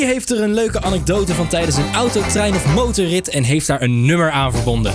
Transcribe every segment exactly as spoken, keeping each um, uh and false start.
Hij heeft er een leuke anekdote van tijdens een auto, trein of motorrit en heeft daar een nummer aan verbonden.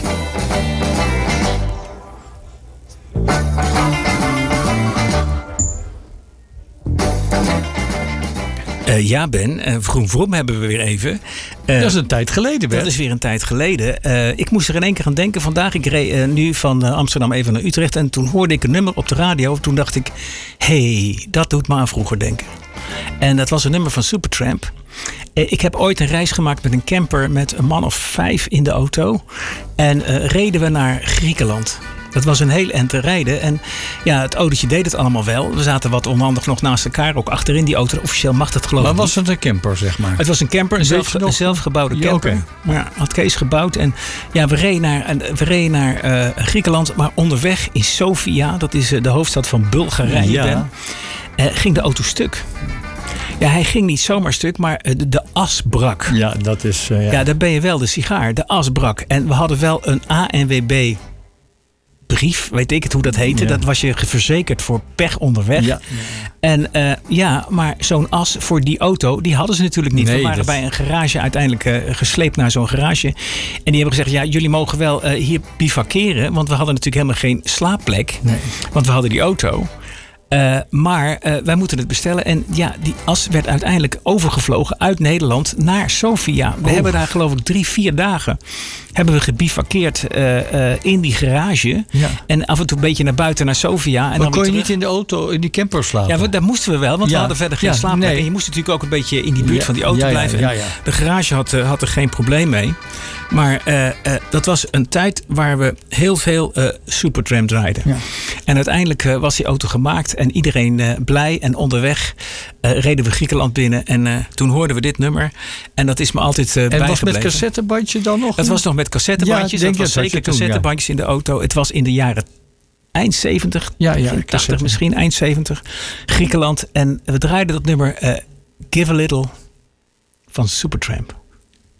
Uh, ja, Ben. Uh, Vroom Vroom hebben we weer even. Uh, dat is een tijd geleden, Ben. Dat is weer een tijd geleden. Uh, ik moest er in één keer aan denken. Vandaag, ik reed uh, nu van uh, Amsterdam even naar Utrecht. En toen hoorde ik een nummer op de radio. Toen dacht ik, hé, hey, dat doet me aan vroeger denken. En dat was een nummer van Supertramp. Uh, ik heb ooit een reis gemaakt met een camper met een man of vijf in de auto. En uh, reden we naar Griekenland. Dat was een heel eind te rijden. En ja, het autootje deed het allemaal wel. We zaten wat onhandig nog naast elkaar, ook achterin die auto. Officieel mag dat geloof ik Maar niet. was het een camper, zeg maar? Het was een camper, een, zelf, een zelfgebouwde camper. Ja, okay. Ja, had Kees gebouwd. En ja, we reden naar, we reden naar uh, Griekenland. Maar onderweg in Sofia, dat is uh, de hoofdstad van Bulgarije, ja. Ben, uh, ging de auto stuk. Ja, hij ging niet zomaar stuk, maar de, de as brak. Ja, dat is... Uh, ja. ja, daar ben je wel, de sigaar. De as brak. En we hadden wel een A N W B... brief, weet ik het hoe dat heette. Ja. Dat was je verzekerd voor pech onderweg. Ja. En uh, ja, maar zo'n as voor die auto, die hadden ze natuurlijk niet. Nee, we waren dat... bij een garage uiteindelijk uh, gesleept naar zo'n garage. En die hebben gezegd, ja, jullie mogen wel uh, hier bivakeren. Want we hadden natuurlijk helemaal geen slaapplek. Nee. Want we hadden die auto. Uh, maar uh, wij moeten het bestellen. En ja, die as werd uiteindelijk overgevlogen uit Nederland naar Sofia. We oh. hebben daar geloof ik drie, vier dagen hebben we gebivakkeerd uh, uh, in die garage. Ja. En af en toe een beetje naar buiten naar Sofia. En maar dan kon je terug. niet in de auto, in die camper slapen? Ja, we, daar moesten we wel, want ja. we hadden verder geen ja, slaapplek. Nee. En je moest natuurlijk ook een beetje in die buurt ja. van die auto ja, ja, blijven. Ja, ja. De garage had, uh, had er geen probleem mee. Maar uh, uh, dat was een tijd waar we heel veel uh, Supertramp draaiden. Ja. En uiteindelijk uh, was die auto gemaakt en iedereen uh, blij. En onderweg uh, reden we Griekenland binnen. En uh, toen hoorden we dit nummer. En dat is me altijd uh, bijgebleven. En was met cassettebandje dan nog? Het was nog met cassettebandjes. Ja, dat was zeker cassettebandjes ja. in de auto. Het was in de jaren eind zeventig, ja, ja, tachtig misschien, eind zeventig. Griekenland. En we draaiden dat nummer uh, Give a Little van Supertramp.